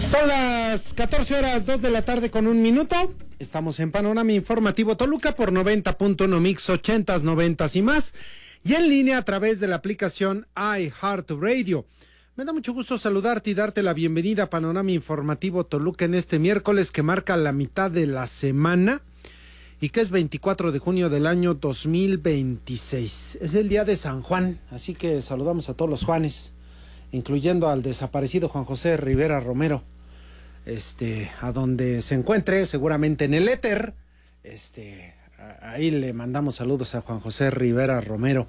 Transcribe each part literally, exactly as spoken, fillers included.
Son las catorce horas, dos de la tarde con un minuto. Estamos en Panorama Informativo Toluca por noventa punto uno Mix, ochentas, noventas y más. Y en línea a través de la aplicación iHeartRadio. Me da mucho gusto saludarte y darte la bienvenida a Panorama Informativo Toluca en este miércoles que marca la mitad de la semana y que es veinticuatro de junio del año dos mil veintiséis. Es el día de San Juan, así que saludamos a todos los Juanes, incluyendo al desaparecido Juan José Rivera Romero, este, a donde se encuentre, seguramente en el éter. Este, ahí le mandamos saludos a Juan José Rivera Romero,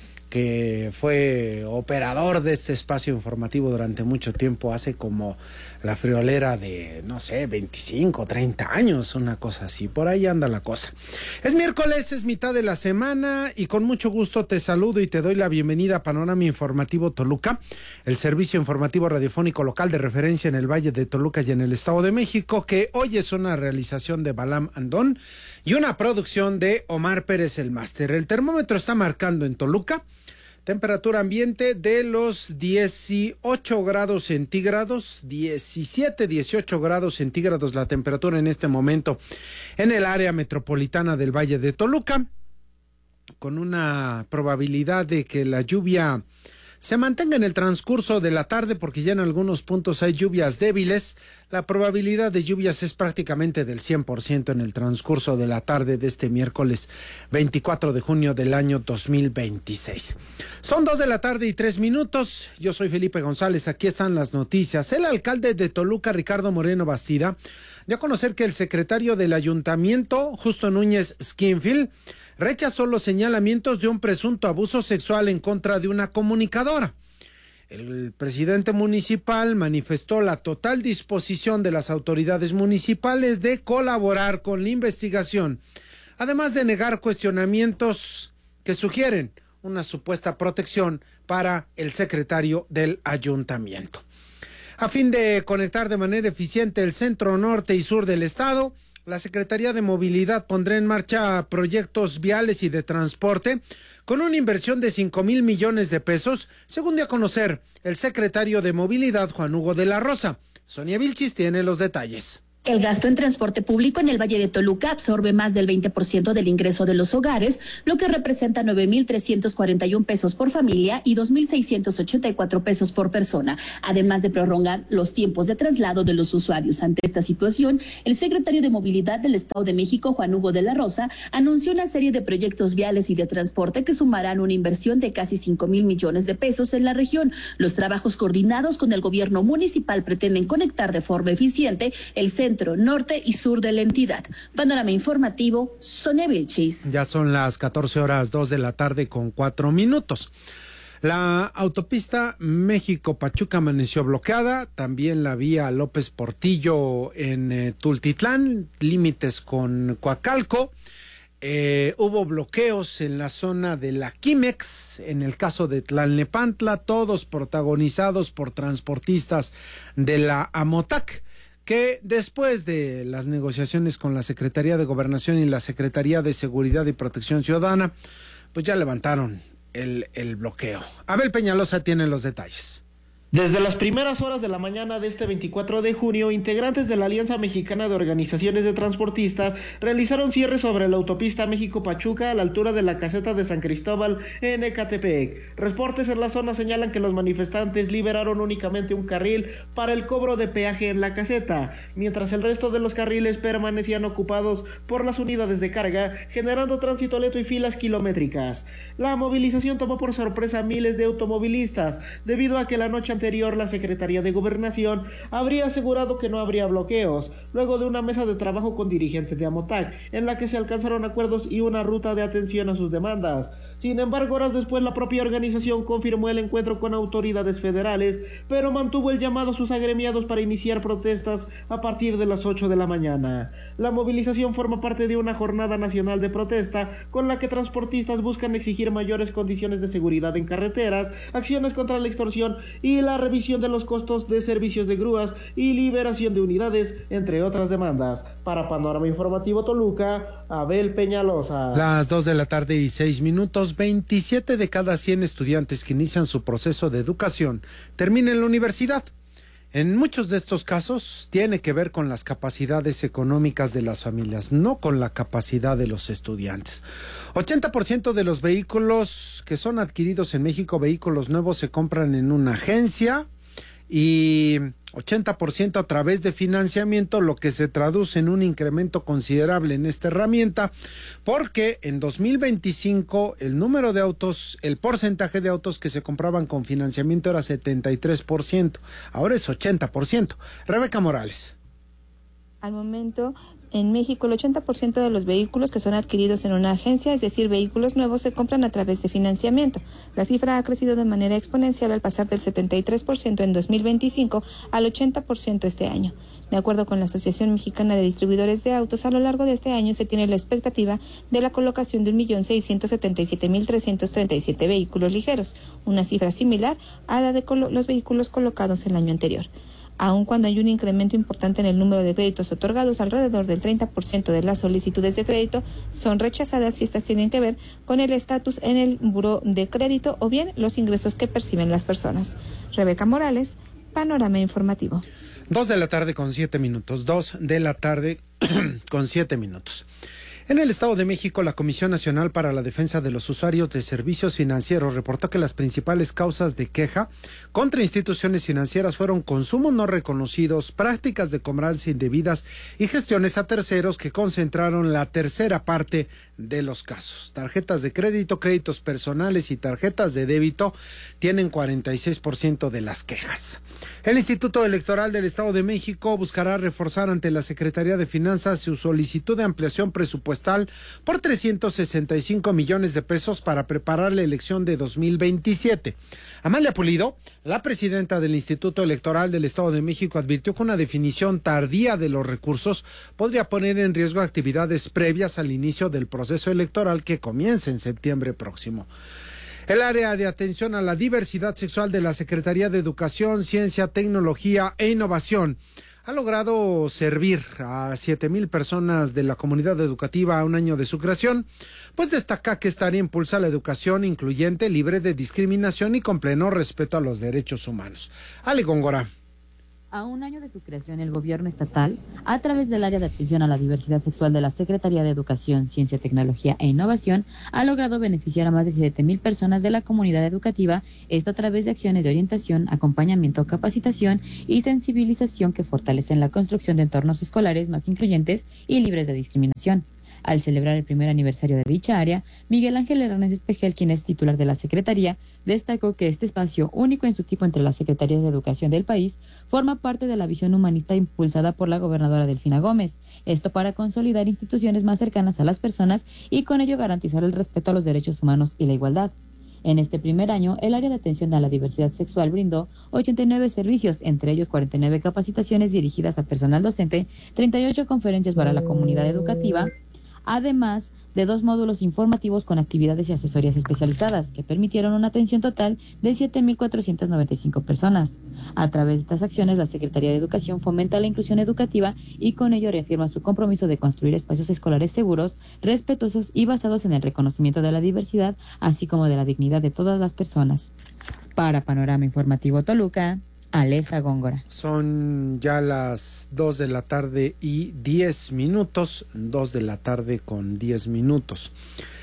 que fue operador de este espacio informativo durante mucho tiempo, hace como la friolera de, no sé, veinticinco, treinta años, una cosa así, por ahí anda la cosa. Es miércoles, es mitad de la semana y con mucho gusto te saludo y te doy la bienvenida a Panorama Informativo Toluca, el servicio informativo radiofónico local de referencia en el Valle de Toluca y en el Estado de México, que hoy es una realización de Balam Andón y una producción de Omar Pérez el Máster. El termómetro está marcando en Toluca temperatura ambiente de los dieciocho grados centígrados, diecisiete, dieciocho grados centígrados la temperatura en este momento en el área metropolitana del Valle de Toluca, con una probabilidad de que la lluvia se mantenga en el transcurso de la tarde, porque ya en algunos puntos hay lluvias débiles. La probabilidad de lluvias es prácticamente del cien por ciento en el transcurso de la tarde de este miércoles veinticuatro de junio del año dos mil veintiséis. Son dos de la tarde y tres minutos. Yo soy Felipe González, aquí están las noticias. El alcalde de Toluca, Ricardo Moreno Bastida, dio a conocer que el secretario del ayuntamiento, Justo Núñez Skinfield, rechazó los señalamientos de un presunto abuso sexual en contra de una comunicadora. El presidente municipal manifestó la total disposición de las autoridades municipales de colaborar con la investigación, además de negar cuestionamientos que sugieren una supuesta protección para el secretario del ayuntamiento. A fin de conectar de manera eficiente el centro norte y sur del estado, la Secretaría de Movilidad pondrá en marcha proyectos viales y de transporte con una inversión de cinco mil millones de pesos, según dio a conocer el secretario de Movilidad, Juan Hugo de la Rosa. Sonia Vilchis tiene los detalles. El gasto en transporte público en el Valle de Toluca absorbe más del veinte por ciento del ingreso de los hogares, lo que representa nueve mil trescientos cuarenta y un pesos por familia y dos mil seiscientos ochenta y cuatro pesos por persona, además de prolongar los tiempos de traslado de los usuarios. Ante esta situación, el secretario de Movilidad del Estado de México, Juan Hugo de la Rosa, anunció una serie de proyectos viales y de transporte que sumarán una inversión de casi cinco mil millones de pesos en la región. Los trabajos coordinados con el gobierno municipal pretenden conectar de forma eficiente el centro Centro, norte y sur de la entidad. Panorama Informativo, Sonia Vilchis. Ya son las catorce horas, dos de la tarde con cuatro minutos. La autopista México-Pachuca amaneció bloqueada, también la vía López Portillo en eh, Tultitlán, límites con Coacalco. Eh, hubo bloqueos en la zona de la Quimex, en el caso de Tlalnepantla, todos protagonizados por transportistas de la Amotac, que después de las negociaciones con la Secretaría de Gobernación y la Secretaría de Seguridad y Protección Ciudadana, pues ya levantaron el, el bloqueo. Abel Peñalosa tiene los detalles. Desde las primeras horas de la mañana de este veinticuatro de junio, integrantes de la Alianza Mexicana de Organizaciones de Transportistas realizaron cierres sobre la autopista México-Pachuca a la altura de la caseta de San Cristóbal en Ecatepec. Reportes en la zona señalan que los manifestantes liberaron únicamente un carril para el cobro de peaje en la caseta, mientras el resto de los carriles permanecían ocupados por las unidades de carga, generando tránsito lento y filas kilométricas. La movilización tomó por sorpresa a miles de automovilistas, debido a que la noche anterior la Secretaría de Gobernación habría asegurado que no habría bloqueos, luego de una mesa de trabajo con dirigentes de Amotac, en la que se alcanzaron acuerdos y una ruta de atención a sus demandas. Sin embargo, horas después la propia organización confirmó el encuentro con autoridades federales, pero mantuvo el llamado a sus agremiados para iniciar protestas a partir de las ocho de la mañana. La movilización forma parte de una jornada nacional de protesta con la que transportistas buscan exigir mayores condiciones de seguridad en carreteras, acciones contra la extorsión y la revisión de los costos de servicios de grúas y liberación de unidades, entre otras demandas. Para Panorama Informativo Toluca, Abel Peñalosa. Las dos de la tarde y seis minutos. veintisiete de cada cien estudiantes que inician su proceso de educación terminan en la universidad. En muchos de estos casos tiene que ver con las capacidades económicas de las familias, no con la capacidad de los estudiantes. ochenta por ciento de los vehículos que son adquiridos en México, vehículos nuevos, se compran en una agencia y ochenta por ciento a través de financiamiento, lo que se traduce en un incremento considerable en esta herramienta, porque en dos mil veinticinco el número de autos, el porcentaje de autos que se compraban con financiamiento era setenta y tres por ciento, ahora es ochenta por ciento. Rebeca Morales. Al momento, en México, el ochenta por ciento de los vehículos que son adquiridos en una agencia, es decir, vehículos nuevos, se compran a través de financiamiento. La cifra ha crecido de manera exponencial al pasar del setenta y tres por ciento en dos mil veinticinco al ochenta por ciento este año. De acuerdo con la Asociación Mexicana de Distribuidores de Autos, a lo largo de este año se tiene la expectativa de la colocación de un millón seiscientos setenta y siete mil trescientos treinta y siete vehículos ligeros, una cifra similar a la de los vehículos colocados el año anterior. Aun cuando hay un incremento importante en el número de créditos otorgados, alrededor del treinta por ciento de las solicitudes de crédito son rechazadas y estas tienen que ver con el estatus en el buró de crédito o bien los ingresos que perciben las personas. Rebeca Morales, Panorama Informativo. Dos de la tarde con siete minutos, dos de la tarde con siete minutos. En el Estado de México, la Comisión Nacional para la Defensa de los Usuarios de Servicios Financieros reportó que las principales causas de queja contra instituciones financieras fueron consumos no reconocidos, prácticas de cobranza indebidas y gestiones a terceros, que concentraron la tercera parte de los casos. Tarjetas de crédito, créditos personales y tarjetas de débito tienen cuarenta y seis por ciento de las quejas. El Instituto Electoral del Estado de México buscará reforzar ante la Secretaría de Finanzas su solicitud de ampliación presupuestal por trescientos sesenta y cinco millones de pesos para preparar la elección de dos mil veintisiete. Amalia Pulido, la presidenta del Instituto Electoral del Estado de México, advirtió que una definición tardía de los recursos podría poner en riesgo actividades previas al inicio del proceso electoral que comienza en septiembre próximo. El área de atención a la diversidad sexual de la Secretaría de Educación, Ciencia, Tecnología e Innovación ha logrado servir a siete mil personas de la comunidad educativa a un año de su creación, pues destaca que esta área impulsa la educación incluyente, libre de discriminación y con pleno respeto a los derechos humanos. Ale Góngora. A un año de su creación, el gobierno estatal, a través del área de atención a la diversidad sexual de la Secretaría de Educación, Ciencia, Tecnología e Innovación, ha logrado beneficiar a más de siete mil personas de la comunidad educativa, esto a través de acciones de orientación, acompañamiento, capacitación y sensibilización que fortalecen la construcción de entornos escolares más incluyentes y libres de discriminación. Al celebrar el primer aniversario de dicha área, Miguel Ángel Hernández Pejel, quien es titular de la Secretaría, destacó que este espacio, único en su tipo entre las secretarías de educación del país, forma parte de la visión humanista impulsada por la gobernadora Delfina Gómez, esto para consolidar instituciones más cercanas a las personas y con ello garantizar el respeto a los derechos humanos y la igualdad. En este primer año, el área de atención a la diversidad sexual brindó ochenta y nueve servicios, entre ellos cuarenta y nueve capacitaciones dirigidas a personal docente, treinta y ocho conferencias para la comunidad educativa, además de dos módulos informativos con actividades y asesorías especializadas que permitieron una atención total de siete mil cuatrocientas noventa y cinco personas. A través de estas acciones, la Secretaría de Educación fomenta la inclusión educativa y con ello reafirma su compromiso de construir espacios escolares seguros, respetuosos y basados en el reconocimiento de la diversidad, así como de la dignidad de todas las personas. Para Panorama Informativo Toluca, Alesa Góngora. Son ya las dos de la tarde y diez minutos, dos de la tarde con diez minutos.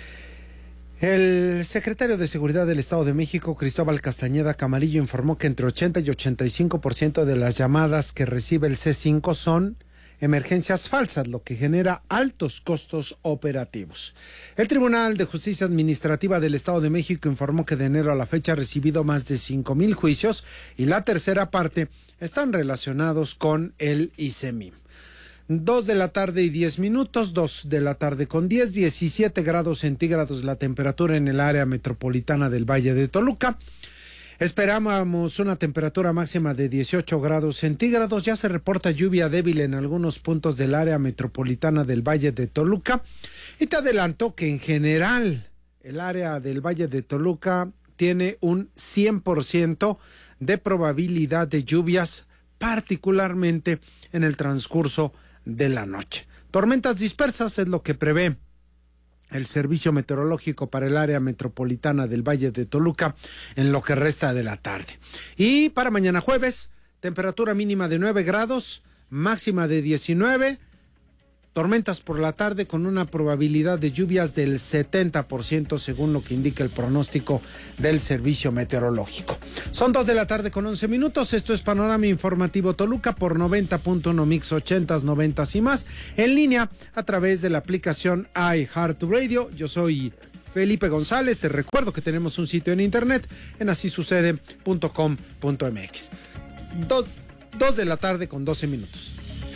El secretario de Seguridad del Estado de México, Cristóbal Castañeda Camarillo, informó que entre ochenta y ochenta y cinco por ciento de las llamadas que recibe el C cinco son emergencias falsas, lo que genera altos costos operativos. El Tribunal de Justicia Administrativa del Estado de México informó que de enero a la fecha ha recibido más de cinco mil juicios y la tercera parte están relacionados con el I C M I M. Dos de la tarde y diez minutos, dos de la tarde con diez, diecisiete grados centígrados la temperatura en el área metropolitana del Valle de Toluca. Esperábamos una temperatura máxima de dieciocho grados centígrados. Ya se reporta lluvia débil en algunos puntos del área metropolitana del Valle de Toluca. Y te adelanto que en general el área del Valle de Toluca tiene un cien por ciento de probabilidad de lluvias, particularmente en el transcurso de la noche. Tormentas dispersas es lo que prevé el Servicio Meteorológico para el área metropolitana del Valle de Toluca en lo que resta de la tarde. Y para mañana jueves, temperatura mínima de nueve grados, máxima de diecinueve. Tormentas por la tarde con una probabilidad de lluvias del setenta por ciento según lo que indica el pronóstico del Servicio Meteorológico. Son dos de la tarde con once minutos. Esto es Panorama Informativo Toluca por noventa punto uno Mix ochentas, noventas y más. En línea a través de la aplicación iHeartRadio. Yo soy Felipe González. Te recuerdo que tenemos un sitio en internet en así sucede punto com punto m x. Dos, dos de la tarde con doce minutos.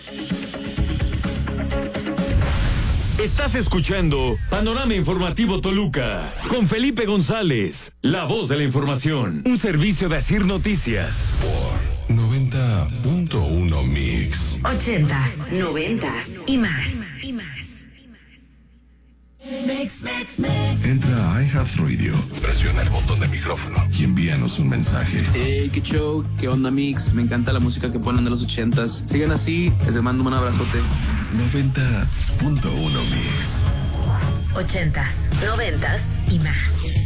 Estás escuchando Panorama Informativo Toluca con Felipe González, la voz de la información, un servicio de Asir Noticias. Por noventa punto uno Mix. Ochentas, noventas y más. Y más. Mix, mix, mix. Entra a iHeartRadio, presiona el botón de micrófono y envíanos un mensaje. Hey, qué show, qué onda Mix, me encanta la música que ponen de los ochentas. Sigan así, les mando un abrazote. noventa punto uno Mix. Ochentas, noventas y más.